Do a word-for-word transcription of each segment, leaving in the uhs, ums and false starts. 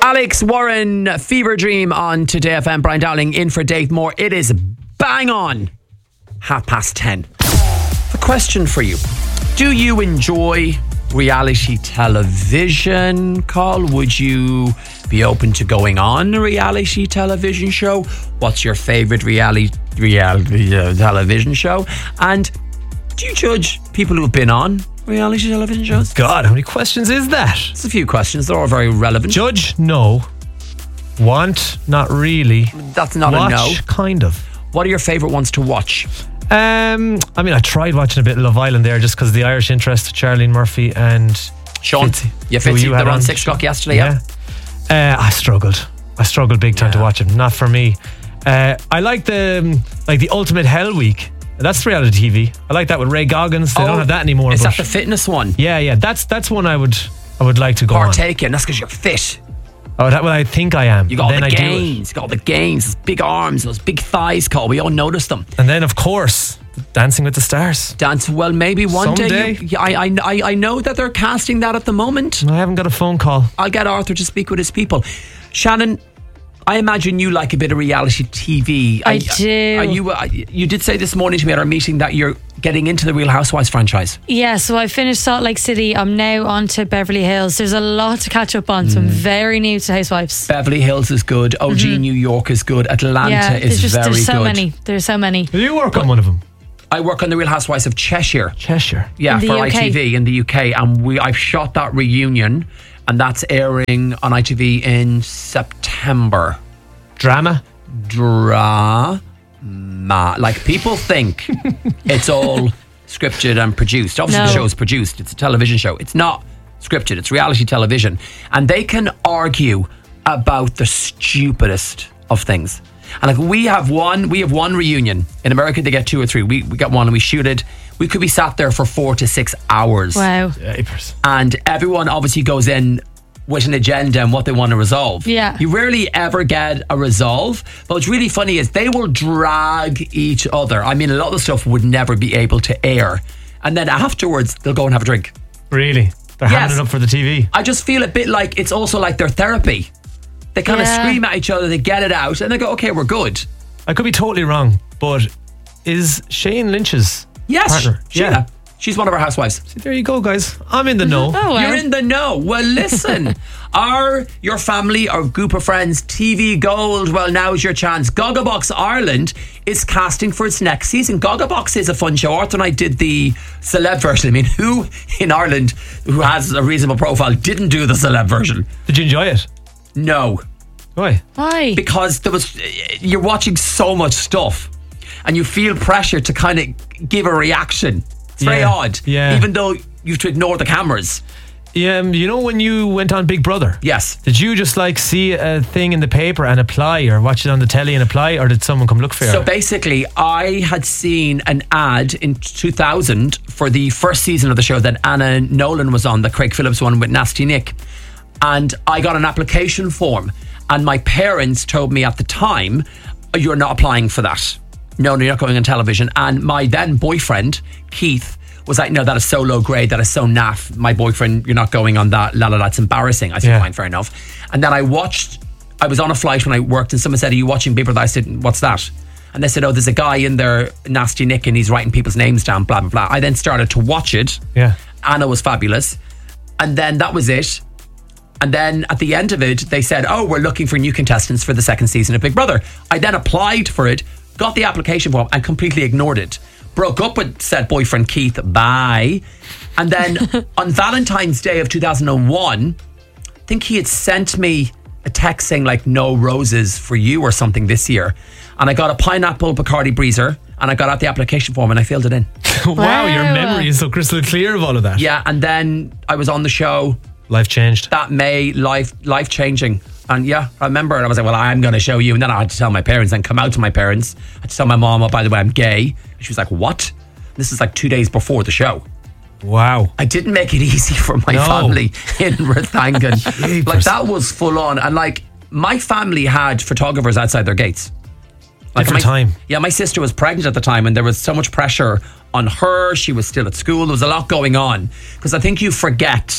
Alex Warren, Fever Dream on Today F M. Brian Dowling in for Dave Moore. It is bang on half past ten. The question for you: do you enjoy reality television? Carl, would you be open to going on a reality television show? What's your favourite reality reality uh, television show? And do you judge people who have been on reality television shows? God, how many questions is that? It's a few questions. They're all very relevant. Judge? No. Want? Not really. That's not Watch, a no. Kind of. What are your favourite ones to watch? Um, I mean, I tried watching a bit of Love Island there just because of the Irish interest, Charlene Murphy and Sean. Fitzy. Yeah, Who Fitzy. you They had were on on. six o'clock yesterday. Yeah. yeah. Uh, I struggled. I struggled big time Yeah. to watch it. Not for me. Uh, I like the um, like the Ultimate Hell Week. That's reality T V. I like that with Ray Goggins. They Oh, don't have that anymore. Is but that the fitness one? yeah, yeah. That's that's one I would I would like to go on. Partake in. That's because you're fit. Oh, that well, I think I am. You got all then the I do it. gains. You got all the gains. Those big arms. Those big thighs, Carl. We all notice them. And then, of course, Dancing with the Stars. Dance. Well, maybe one Someday. day. You, I, I, I, I know that they're casting that at the moment. I haven't got a phone call. I'll get Arthur to speak with his people. Shannon, I imagine you like a bit of reality T V. I Are- do. Are you? uh, You did say this morning to me at our meeting that you're getting into the Real Housewives franchise. Yeah, so I finished Salt Lake City. I'm now on to Beverly Hills. There's a lot to catch up on, so I'm very new to Housewives. Beverly Hills is good. O G New York is good. Atlanta Yeah, is there's just very there's so good. many. There's so many. Do you work on one of them? I work on the Real Housewives of Cheshire. Cheshire. Yeah, In the for U K. I T V in the U K, and we I've shot that reunion, and that's airing on I T V in September. Drama? Drama. Like, people think it's all scripted and produced. Obviously, No. the show's produced. It's a television show. It's not scripted. It's reality television, and they can argue about the stupidest of things. And like, we have one, we have one reunion in America. They get two or three. We we get one, and we shoot it. We could be sat there for four to six hours. Wow. Apers. And everyone obviously goes in with an agenda and what they want to resolve. Yeah. You rarely ever get a resolve. But what's really funny is they will drag each other. I mean, a lot of the stuff would never be able to air. And then afterwards, they'll go and have a drink. Really? They're Yes. having it up for the T V. I just feel a bit like it's also like their therapy. They kind of Yeah. scream at each other, they get it out, and they go, okay, we're good. I could be totally wrong, but is Shane Lynch's Yes, partner? Sheila. She's one of our housewives. See, there you go, guys. I'm in the know. Oh, wow. You're in the know. Well, listen, are your family or group of friends T V gold? Well, now's your chance. Gogglebox Ireland is casting for its next season. Gogglebox is a fun show. Arthur and I did the celeb version. I mean, who in Ireland who has a reasonable profile didn't do the celeb version? Did you enjoy it? No, Why? Why? because there was you're watching so much stuff, and you feel pressure to kind of give a reaction. It's very Yeah, odd. yeah. Even though you have to ignore the cameras. Yeah, um, you know when you went on Big Brother? Yes. Did you just like see a thing in the paper and apply, or watch it on the telly and apply, or did someone come look for you? So basically, I had seen an ad in two thousand for the first season of the show that Anna Nolan was on, the Craig Phillips one with Nasty Nick. And I got an application form. And my parents told me at the time, you're not applying for that. No, no, you're not going on television. And my then boyfriend, Keith, was like, no, that is so low grade, that is so naff. My boyfriend, you're not going on that. La la, that's embarrassing. I said, Yeah. fine, fair enough. And then I watched, I was on a flight when I worked, and someone said, are you watching Big Brother? I said, what's that? And they said, oh, there's a guy in there, Nasty Nick, and he's writing people's names down, blah, blah, blah. I then started to watch it. Yeah. Anna was fabulous. And then that was it. And then at the end of it, they said, oh, we're looking for new contestants for the second season of Big Brother. I then applied for it, got the application form, and completely ignored it. Broke up with said boyfriend Keith, bye. And then on Valentine's Day of two thousand one, I think he had sent me a text saying like, no roses for you or something this year. And I got a pineapple Bacardi Breezer, and I got out the application form and I filled it in. Wow, your Wow. memory is so crystal clear of all of that. Yeah, and then I was on the show Life changed. that May, life life changing. And yeah, I remember it. I was like, well, I'm going to show you. And then I had to tell my parents and come out to my parents. I had to tell my mom, oh, by the way, I'm gay. And she was like, what? This is like two days before the show. Wow. I didn't make it easy for my No. family in Rathangan. Jeepers. Like, that was full on. And like, my family had photographers outside their gates. Like Different my, time. Yeah, my sister was pregnant at the time, and there was so much pressure on her. She was still at school. There was a lot going on. Because I think you forget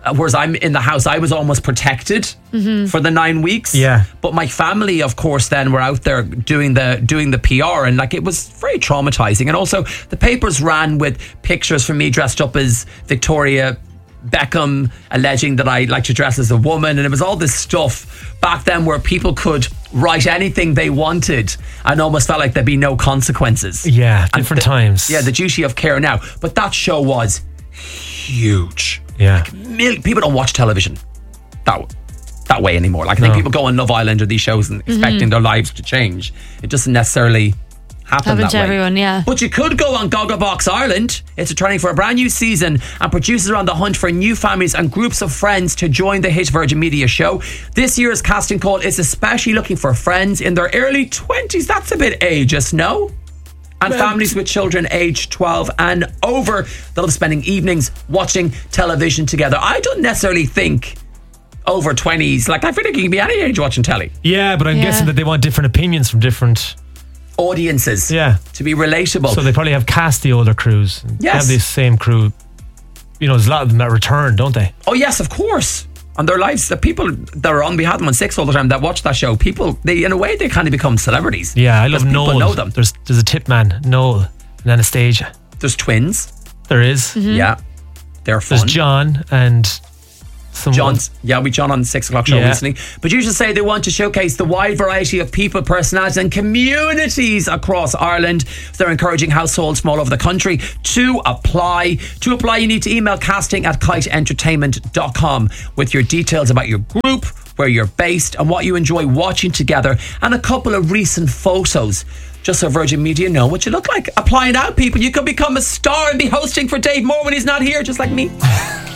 whereas I'm in the house, I was almost protected for the nine weeks. Yeah. But my family, of course, then were out there doing the doing the P R, and like it was very traumatizing. And also, the papers ran with pictures from me dressed up as Victoria Beckham, alleging that I like to dress as a woman, and it was all this stuff back then where people could write anything they wanted and almost felt like there'd be no consequences. Yeah, different the, times. Yeah, the duty of care now. But that show was huge. Yeah. Mil- people don't watch television that that way anymore. Like I think No. people go on Love Island or these shows and expecting their lives to change. It doesn't necessarily happen Happen that to way. everyone, yeah. But you could go on Gogglebox Ireland. It's returning for a brand new season, and producers are on the hunt for new families and groups of friends to join the hit Virgin Media show. This year's casting call is especially looking for friends in their early twenties. That's a bit ageist, no? And Well, families with children aged twelve and over that love spending evenings watching television together. I don't necessarily think over twenties, like I feel like you can be any age watching telly. Yeah, but I'm Yeah. guessing that they want different opinions from different. Audiences. Yeah. To be relatable. So they probably have cast the older crews. They Yes. have this same crew. You know, there's a lot of them that return, don't they? Oh yes, of course. And their lives, the people that are on, we had them on Six all the time that watch that show. People, they in a way, they kind of become celebrities. Yeah, I love Because people Noel. know them. There's there's a tip man, Noel, and Anastasia. There's twins. There is. Yeah, they're fun. There's John and someone. John's, yeah, we John on the Six O'Clock show Yeah. recently. Producers say they want to showcase the wide variety of people, personalities, and communities across Ireland. They're encouraging households from all over the country to apply. To apply, you need to email casting at kite entertainment dot com with your details about your group, where you're based, and what you enjoy watching together, and a couple of recent photos. Just so Virgin Media know what you look like. Apply it out, people. You could become a star and be hosting for Dave Moore when he's not here, just like me.